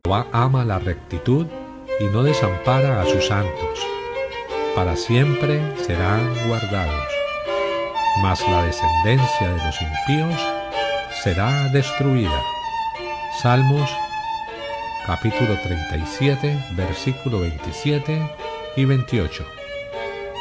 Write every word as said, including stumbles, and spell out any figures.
Jehová ama la rectitud y no desampara a sus santos. Para siempre serán guardados. Mas la descendencia de los impíos será destruida. Salmos capítulo treinta y siete, versículo veintisiete y veintiocho.